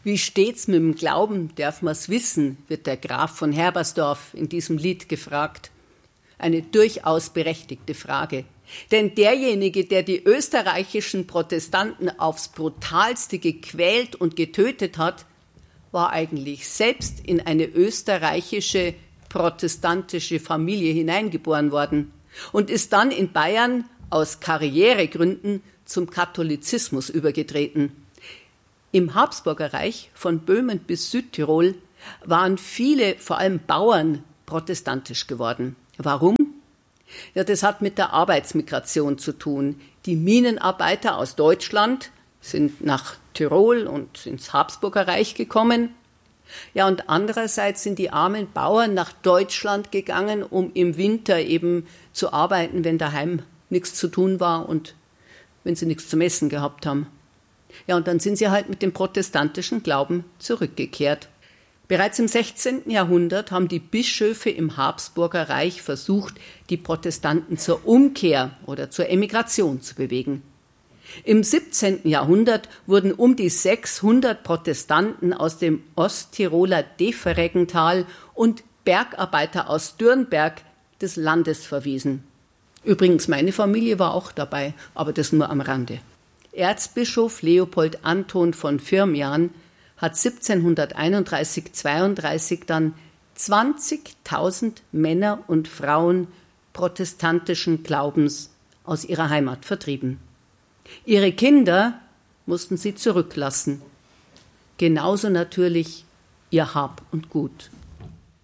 Wie steht's mit dem Glauben, darf man's wissen, wird der Graf von Herbersdorf in diesem Lied gefragt. Eine durchaus berechtigte Frage. Denn derjenige, der die österreichischen Protestanten aufs Brutalste gequält und getötet hat, war eigentlich selbst in eine österreichische protestantische Familie hineingeboren worden und ist dann in Bayern aus Karrieregründen zum Katholizismus übergetreten. Im Habsburger Reich, von Böhmen bis Südtirol, waren viele, vor allem Bauern, protestantisch geworden. Warum? Ja, das hat mit der Arbeitsmigration zu tun. Die Minenarbeiter aus Deutschland sind nach Tirol und ins Habsburger Reich gekommen. Ja, und andererseits sind die armen Bauern nach Deutschland gegangen, um im Winter eben zu arbeiten, wenn daheim nichts zu tun war und wenn sie nichts zum Essen gehabt haben. Ja, und dann sind sie halt mit dem protestantischen Glauben zurückgekehrt. Bereits im 16. Jahrhundert haben die Bischöfe im Habsburger Reich versucht, die Protestanten zur Umkehr oder zur Emigration zu bewegen. Im 17. Jahrhundert wurden um die 600 Protestanten aus dem Osttiroler Defereggental und Bergarbeiter aus Dürnberg des Landes verwiesen. Übrigens, meine Familie war auch dabei, aber das nur am Rande. Erzbischof Leopold Anton von Firmian hat 1731/32 dann 20.000 Männer und Frauen protestantischen Glaubens aus ihrer Heimat vertrieben. Ihre Kinder mussten sie zurücklassen. Genauso natürlich ihr Hab und Gut.